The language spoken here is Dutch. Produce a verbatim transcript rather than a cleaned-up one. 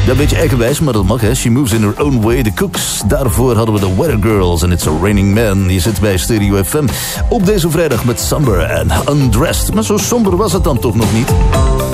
Ja, een beetje eigenwijs, maar dat mag, hè. She Moves in Her Own Way, The Cooks. Daarvoor hadden we de Weather Girls en It's a Raining Man. Je zit bij Stereo F M op deze vrijdag met Somber en Undressed. Maar zo somber was het dan toch nog niet.